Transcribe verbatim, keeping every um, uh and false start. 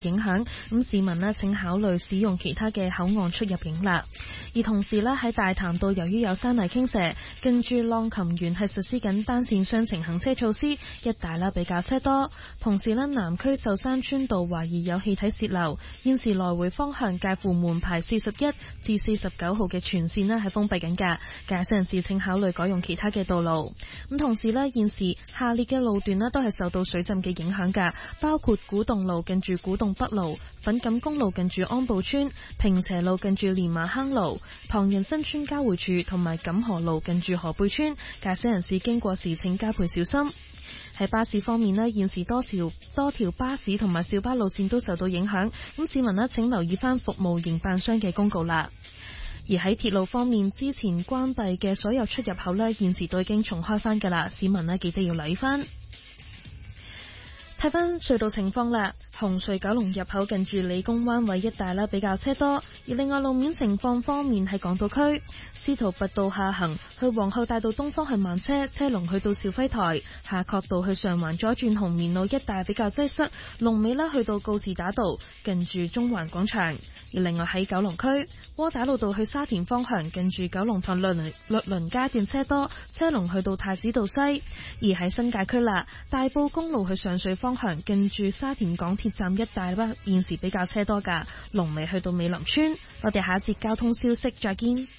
影響，咁市民呢請考慮使用其他嘅口岸出入境啦。而同時呢喺大潭道，由於有山泥傾瀉，近住浪琴園係實施緊單線雙程行車措施，一帶啦比較車多。同時呢南區壽山村道懷疑有氣體洩漏，現時來回方向介乎門牌四十一至四十九號嘅全線呢係封閉緊㗎，駕駛人士請考慮改用其他嘅道路。咁同時呢現時下列嘅路段呢都係受到水浸嘅影響㗎，包括古洞路近住古洞北路、粉錦公路近住安步村、平斜路近住連麻坑路、唐人新村交匯處同埋錦河路近住河背村，駕駛人士經過時請加倍小心。喺巴士方面呢，現時多條多條巴士同埋小巴路線都受到影響，咁市民呢請留意翻服務營辦商嘅公告啦。而喺鐵路方面，之前關閉嘅所有出入口呢，現時都已經重開翻㗎啦，市民呢記得要留意翻。睇翻隧道情況啦，紅隧九龍入口近住理工灣位一帶啦比較車多，而另外路面情況方面喺港島區，司徒拔道下行去皇后大道東方向慢車，車龍去到肇輝台；夏慤道去上環左轉紅棉路一帶比較擠塞，龍尾啦去到告士打道近住中環廣場。而另外喺九龍區，窩打老道去沙田方向近住九龍塘律倫律倫街段車多，車龍去到太子道西；而喺新界區啦，大埔公路去上水方向近住沙田港鐵站一帶啦，現時比較車多㗎，龍尾去到美林村。我哋下一節交通消息再見。